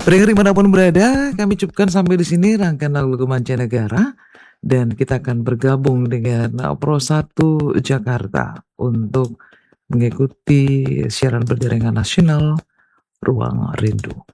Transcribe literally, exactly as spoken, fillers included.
Pendengar dimanapun berada, kami cukupkan sampai di sini rangkaian lagu-lagu mancanegara, dan kita akan bergabung dengan Pro satu Jakarta untuk mengikuti siaran berjaringan nasional Ruang Rindu.